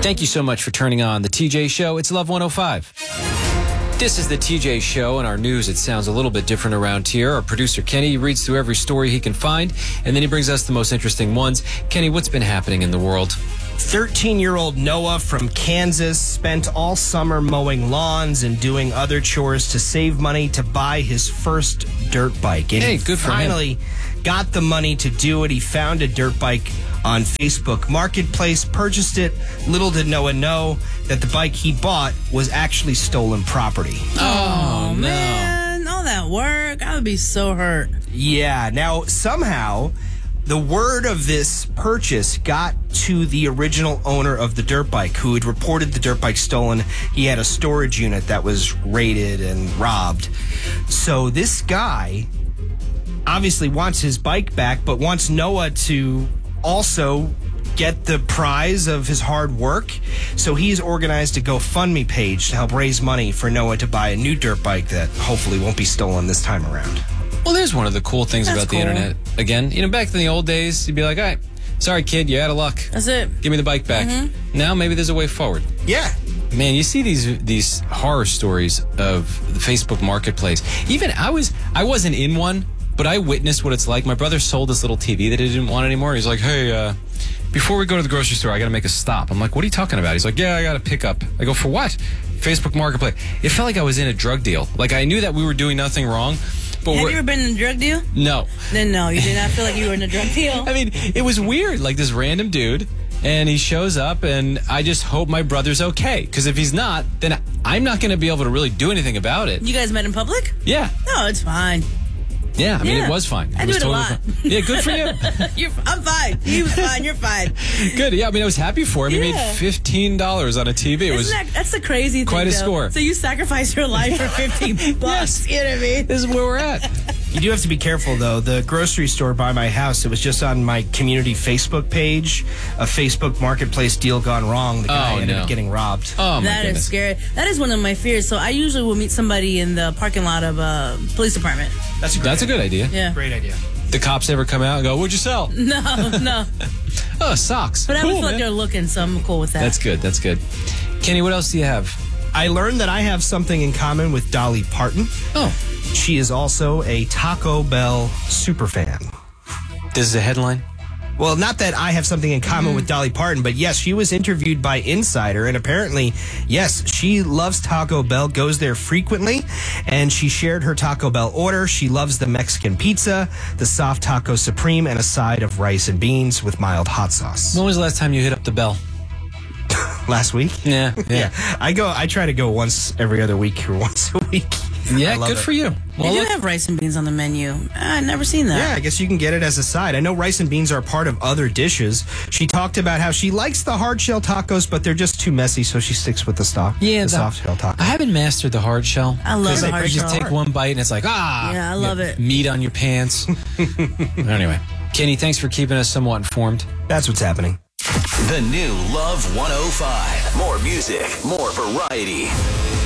Thank you so much for turning on the TJ Show. It's Love 105. This is the TJ Show, and our news, it sounds a little bit different around here. Our producer, Kenny, reads through every story he can find, and then he brings us the most interesting ones. Kenny, what's been happening in the world? 13-year-old Noah from Kansas spent all summer mowing lawns and doing other chores to save money to buy his first dirt bike. And hey, good for him. He finally got the money to do it. He found a dirt bike on Facebook Marketplace, purchased it. Little did Noah know that the bike he bought was actually stolen property. Oh, man. All that work. I would be so hurt. Yeah. Now, somehow, the word of this purchase got to the original owner of the dirt bike, who had reported the dirt bike stolen. He had a storage unit that was raided and robbed. So this guy obviously wants his bike back, but wants Noah to also get the prize of his hard work. So he's organized a GoFundMe page to help raise money for Noah to buy a new dirt bike that hopefully won't be stolen this time around. Well, there's one of the cool things That's about the cool. internet. Again, back in the old days, you'd be like, all right, sorry, kid, you're out of luck. That's it. Give me the bike back. Mm-hmm. Now maybe there's a way forward. Yeah. Man, you see these horror stories of the Facebook Marketplace. Even I wasn't in one, but I witnessed what it's like. My brother sold this little TV that he didn't want anymore. He's like, hey, before we go to the grocery store, I got to make a stop. I'm like, what are you talking about? He's like, yeah, I got to pick up. I go, for what? Facebook Marketplace. It felt like I was in a drug deal. Like I knew that we were doing nothing wrong. But Have you ever been in a drug deal? No. Then no, you did not feel like you were in a drug deal. I mean, it was weird. Like this random dude, and he shows up, and I just hope my brother's okay. Because if he's not, then I'm not going to be able to really do anything about it. You guys met in public? Yeah. No, it's fine. Yeah, I mean, Yeah. it was fine. I was do it a totally lot. fine. Yeah, good for you. I'm fine. He was fine. You're fine. Good. Yeah, I mean, I was happy for him. He made Yeah. $15 on a TV. It was That's the crazy thing. quite a though. score. So you sacrifice your life for 15 bucks. Yes. You know what I mean? This is where we're at. You do have to be careful, though. The grocery store by my house, it was just on my community Facebook page, a Facebook Marketplace deal gone wrong. The guy ended up getting robbed. Oh, my That goodness. is scary. That is one of my fears. So I usually will meet somebody in the parking lot of a police department. That's a good idea. Yeah. Great idea. The cops ever come out and go, what'd you sell? No. Oh, socks. But I Cool, would feel like man. they're looking, so I'm cool with that. That's good. That's good. Kenny, what else do you have? I learned that I have something in common with Dolly Parton. Oh, She is also a Taco Bell superfan. this is a headline? Well, not that I have something in common with Dolly Parton, but yes, she was interviewed by Insider, and apparently, yes, she loves Taco Bell, goes there frequently, and she shared her Taco Bell order. She loves the Mexican pizza, the soft taco supreme, and a side of rice and beans with mild hot sauce. When was the last time you hit up the bell? Last week? Yeah. I try to go once every other week or once a week. Yeah, I love good it. for you. They Well, do look, have rice and beans on the menu. I've never seen that. Yeah, I guess you can get it as a side. I know rice and beans are part of other dishes. She talked about how she likes the hard shell tacos, but they're just too messy, so she sticks with the soft shell taco. I haven't mastered the hard shell. I love the hard You shell. just take one bite and it's like, Yeah, I love it. Meat on your pants. Anyway, Kenny, thanks for keeping us somewhat informed. That's what's happening. The new Love 105. More music, more variety.